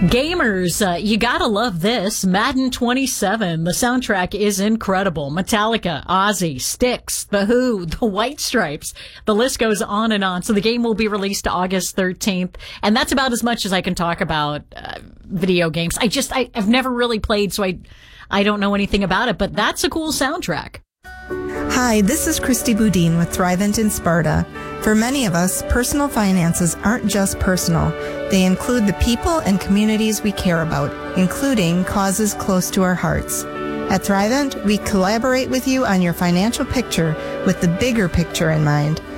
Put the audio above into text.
Gamers, you gotta love this. Madden 27. The soundtrack is incredible. Metallica, Ozzy, Styx, The Who, The White Stripes. The list goes on and on. So the game will be released August 13th. And that's about as much as I can talk about video games. I've never really played, so I don't know anything about it. But that's a cool soundtrack. Hi, this is Christy Boudin with Thrivent in Sparta. For many of us, personal finances aren't just personal. They include the people and communities we care about, including causes close to our hearts. At Thrivent, we collaborate with you on your financial picture with the bigger picture in mind.